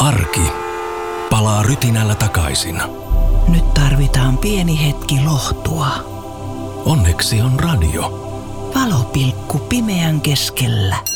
Arki palaa rytinällä takaisin. Nyt tarvitaan pieni hetki lohtua. Onneksi on radio. Valopilkku pimeän keskellä.